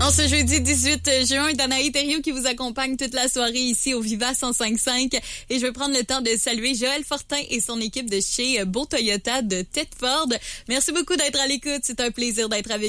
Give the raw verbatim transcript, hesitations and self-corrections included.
En ce jeudi dix-huit juin, Danaï Thériault qui vous accompagne toute la soirée ici au Viva cent cinq virgule cinq. Et je vais prendre le temps de saluer Joël Fortin et son équipe de chez Beau Toyota de Thetford. Merci beaucoup d'être à l'écoute. C'est un plaisir d'être avec